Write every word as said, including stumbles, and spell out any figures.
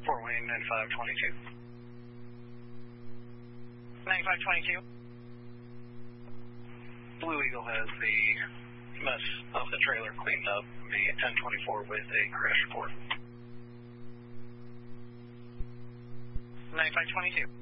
Fort Wayne ninety-five twenty-two. ninety-five twenty-two. Blue Eagle has the mess of the trailer cleaned up, the ten twenty-four with a crash report. ninety-five twenty-two.